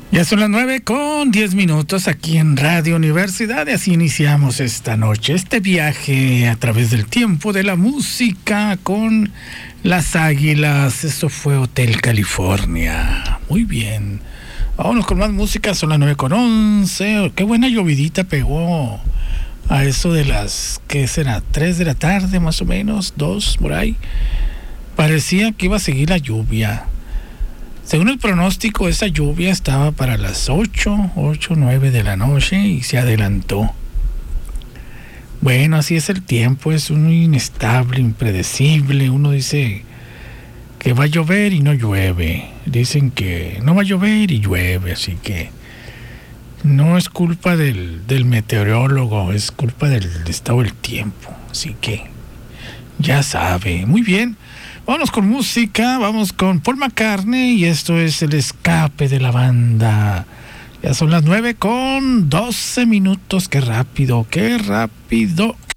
Ya son las 9:10 aquí en Radio Universidad y así iniciamos esta noche, este viaje a través del tiempo de la música con las Águilas. Eso fue Hotel California. Muy bien. Vámonos con más música, son las 9:11. Qué buena llovidita pegó a eso de las, ¿qué será? 3 de la tarde más o menos, 2 por ahí. Parecía que iba a seguir la lluvia. Según el pronóstico, esa lluvia estaba para las 9 de la noche y se adelantó. Bueno, así es el tiempo, es muy inestable, impredecible. Uno dice que va a llover y no llueve. Dicen que no va a llover y llueve, así que no es culpa del meteorólogo, es culpa del estado del tiempo. Así que ya sabe. Muy bien. Vamos con música, vamos con Paul McCartney y esto es El Escape de la Banda. Ya son las 9:12. ¡Qué rápido, qué rápido!